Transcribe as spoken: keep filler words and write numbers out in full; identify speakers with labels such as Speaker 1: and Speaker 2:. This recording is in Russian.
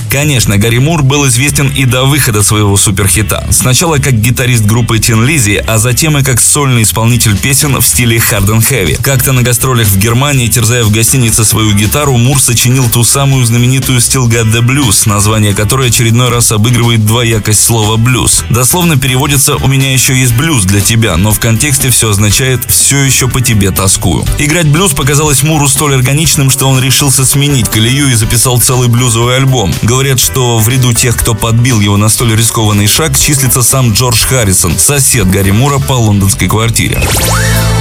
Speaker 1: Конечно, Гарри Мур был известен и до выхода своего суперхита. Сначала как гитарист группы Tin Lizzy, а затем и как сольный исполнитель песен в стиле Hard and Heavy. Как-то на гастролях в Германии, терзая в гостинице свою гитару, Мур сочинил ту самую знаменитую Still Got the Blues, название которой очередной раз обыгрывает двоякость слова «блюз». Дословно переводится «у меня еще есть блюз для тебя», но в контексте все означает «все еще по тебе тоскую». Играть блюз показалось Муру столь органичным, что он решился сменить колею и записал целый блюзовый альбом. Говорят, что в ряду тех, кто подбил его на столь рискованный шаг, числится сам Джордж Харрисон, сосед Гарри Мура по лондонской квартире.